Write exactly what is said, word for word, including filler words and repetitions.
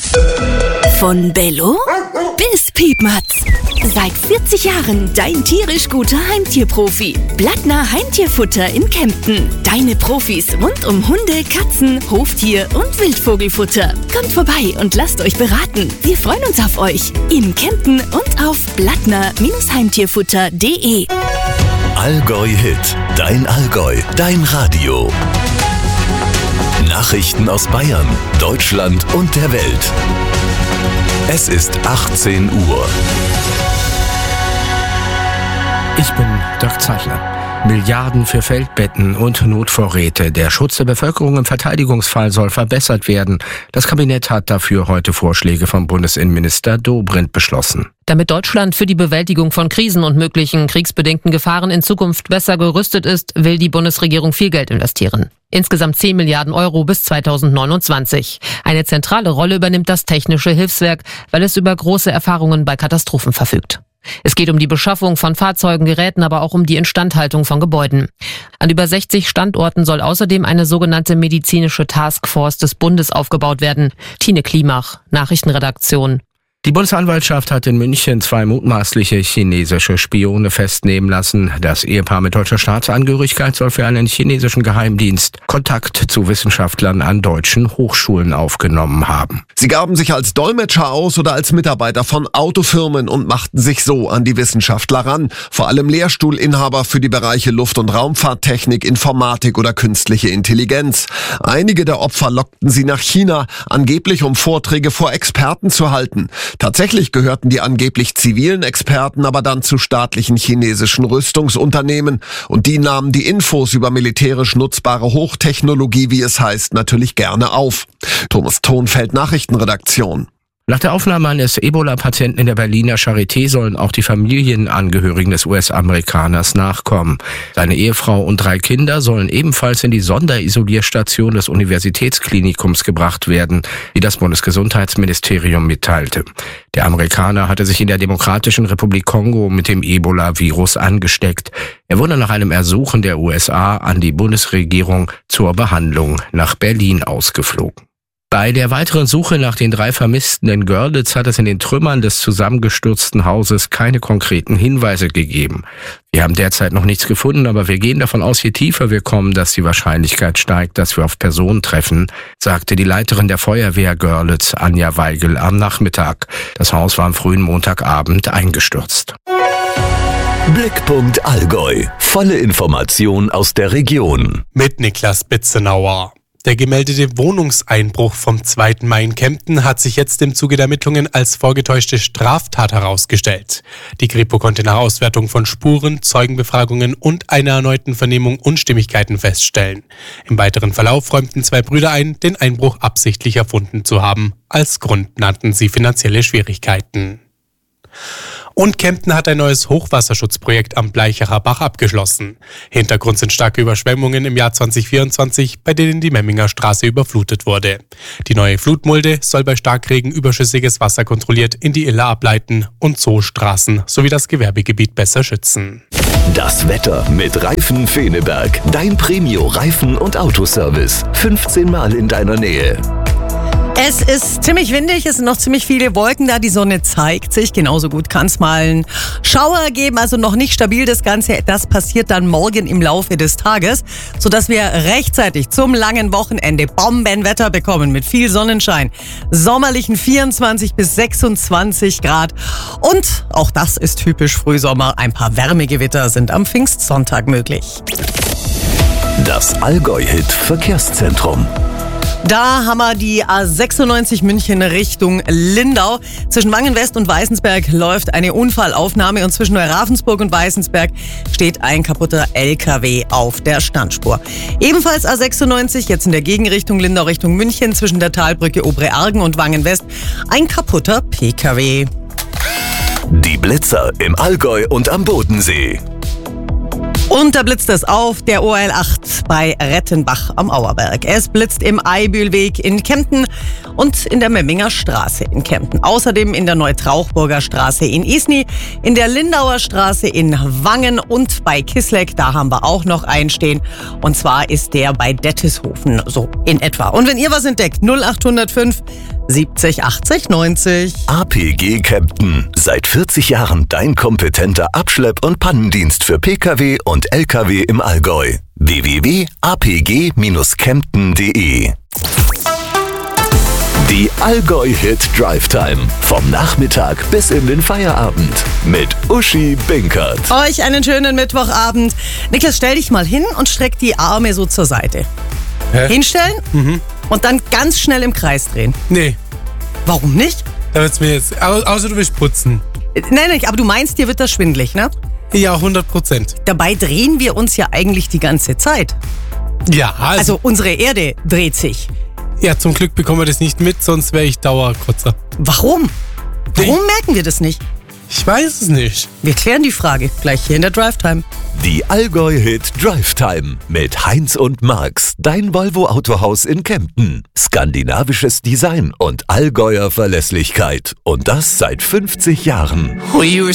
Von Bello bis Piepmatz. Seit vierzig Jahren dein tierisch guter Heimtierprofi. Blattner Heimtierfutter in Kempten. Deine Profis rund um Hunde, Katzen, Hoftier und Wildvogelfutter. Kommt vorbei und lasst euch beraten. Wir freuen uns auf euch. In Kempten und auf blattner Heimtierfutter punkt de. Allgäu Hit. Dein Allgäu. Dein Radio. Nachrichten aus Bayern, Deutschland und der Welt. Es ist achtzehn Uhr. Ich bin Dirk Zeichler. Milliarden für Feldbetten und Notvorräte. Der Schutz der Bevölkerung im Verteidigungsfall soll verbessert werden. Das Kabinett hat dafür heute Vorschläge vom Bundesinnenminister Dobrindt beschlossen. Damit Deutschland für die Bewältigung von Krisen und möglichen kriegsbedingten Gefahren in Zukunft besser gerüstet ist, will die Bundesregierung viel Geld investieren. Insgesamt zehn Milliarden Euro bis zweitausendneunundzwanzig. Eine zentrale Rolle übernimmt das Technische Hilfswerk, weil es über große Erfahrungen bei Katastrophen verfügt. Es geht um die Beschaffung von Fahrzeugen, Geräten, aber auch um die Instandhaltung von Gebäuden. An über sechzig Standorten soll außerdem eine sogenannte medizinische Taskforce des Bundes aufgebaut werden. Tine Klimach, Nachrichtenredaktion. Die Bundesanwaltschaft hat in München zwei mutmaßliche chinesische Spione festnehmen lassen. Das Ehepaar mit deutscher Staatsangehörigkeit soll für einen chinesischen Geheimdienst Kontakt zu Wissenschaftlern an deutschen Hochschulen aufgenommen haben. Sie gaben sich als Dolmetscher aus oder als Mitarbeiter von Autofirmen und machten sich so an die Wissenschaftler ran. Vor allem Lehrstuhlinhaber für die Bereiche Luft- und Raumfahrttechnik, Informatik oder künstliche Intelligenz. Einige der Opfer lockten sie nach China, angeblich um Vorträge vor Experten zu halten. Tatsächlich gehörten die angeblich zivilen Experten aber dann zu staatlichen chinesischen Rüstungsunternehmen und die nahmen die Infos über militärisch nutzbare Hochtechnologie, wie es heißt, natürlich gerne auf. Thomas Thonfeld, Nachrichtenredaktion. Nach der Aufnahme eines Ebola-Patienten in der Berliner Charité sollen auch die Familienangehörigen des U S-Amerikaners nachkommen. Seine Ehefrau und drei Kinder sollen ebenfalls in die Sonderisolierstation des Universitätsklinikums gebracht werden, wie das Bundesgesundheitsministerium mitteilte. Der Amerikaner hatte sich in der Demokratischen Republik Kongo mit dem Ebola-Virus angesteckt. Er wurde nach einem Ersuchen der U S A an die Bundesregierung zur Behandlung nach Berlin ausgeflogen. Bei der weiteren Suche nach den drei Vermissten in Görlitz hat es in den Trümmern des zusammengestürzten Hauses keine konkreten Hinweise gegeben. Wir haben derzeit noch nichts gefunden, aber wir gehen davon aus, je tiefer wir kommen, dass die Wahrscheinlichkeit steigt, dass wir auf Personen treffen, sagte die Leiterin der Feuerwehr Görlitz, Anja Weigel, am Nachmittag. Das Haus war am frühen Montagabend eingestürzt. Blickpunkt Allgäu. Volle Information aus der Region. Mit Niklas Bitzenauer. Der gemeldete Wohnungseinbruch vom zweiten Mai in Kempten hat sich jetzt im Zuge der Ermittlungen als vorgetäuschte Straftat herausgestellt. Die Kripo konnte nach Auswertung von Spuren, Zeugenbefragungen und einer erneuten Vernehmung Unstimmigkeiten feststellen. Im weiteren Verlauf räumten zwei Brüder ein, den Einbruch absichtlich erfunden zu haben. Als Grund nannten sie finanzielle Schwierigkeiten. Und Kempten hat ein neues Hochwasserschutzprojekt am Bleichacher Bach abgeschlossen. Hintergrund sind starke Überschwemmungen im Jahr zwanzig vierundzwanzig, bei denen die Memminger Straße überflutet wurde. Die neue Flutmulde soll bei Starkregen überschüssiges Wasser kontrolliert in die Iller ableiten und so Straßen sowie das Gewerbegebiet besser schützen. Das Wetter mit Reifen Feneberg. Dein Premio-Reifen- und Autoservice. fünfzehn Mal in deiner Nähe. Es ist ziemlich windig, es sind noch ziemlich viele Wolken da, die Sonne zeigt sich. Genauso gut kann es mal einen Schauer geben, also noch nicht stabil das Ganze. Das passiert dann morgen im Laufe des Tages, sodass wir rechtzeitig zum langen Wochenende Bombenwetter bekommen mit viel Sonnenschein. Sommerlichen vierundzwanzig bis sechsundzwanzig Grad und auch das ist typisch Frühsommer. Ein paar Wärmegewitter sind am Pfingstsonntag möglich. Das Allgäu-Hit Verkehrszentrum. Da haben wir die A sechsundneunzig München Richtung Lindau. Zwischen Wangenwest und Weißensberg läuft eine Unfallaufnahme und zwischen Neuraffensburg und Weißensberg steht ein kaputter L K W auf der Standspur. Ebenfalls A sechsundneunzig, jetzt in der Gegenrichtung Lindau Richtung München, zwischen der Talbrücke Obere Argen und Wangenwest ein kaputter P K W. Die Blitzer im Allgäu und am Bodensee. Und da blitzt es auf der O L acht bei Rettenbach am Auerberg. Es blitzt im Eibühlweg in Kempten und in der Memminger Straße in Kempten. Außerdem in der Neutrauchburger Straße in Isny, in der Lindauer Straße in Wangen und bei Kisleck, da haben wir auch noch einen stehen. Und zwar ist der bei Dettishofen so in etwa. Und wenn ihr was entdeckt, null acht null fünf siebzig achtzig neunzig. A P G Kempten. Seit vierzig Jahren dein kompetenter Abschlepp- und Pannendienst für Pkw und Lkw im Allgäu. w w w punkt a p g dash kempten punkt d e. Die Allgäu-Hit Drive Time. Vom Nachmittag bis in den Feierabend. Mit Uschi Binkert. Euch einen schönen Mittwochabend. Niklas, stell dich mal hin und streck die Arme so zur Seite. Hä? Hinstellen Mhm. und dann ganz schnell im Kreis drehen. Nee, Warum nicht? da wird's mir jetzt. Au außer du willst putzen. Äh, Nein, nein, aber du meinst, dir wird das schwindelig, ne? Ja, hundert Prozent. Dabei drehen wir uns ja eigentlich die ganze Zeit. Ja, also, Also unsere Erde dreht sich. ja, zum Glück bekommen wir das nicht mit, sonst wäre ich Dauerkotzer. Warum? Warum Nee. merken wir das nicht? Ich weiß es nicht. Wir klären die Frage gleich hier in der Drive Time. Die Allgäu-Hit Drive Time mit Heinz und Max, dein Volvo-Autohaus in Kempten. Skandinavisches Design und Allgäuer Verlässlichkeit. Und das seit fünfzig Jahren. We were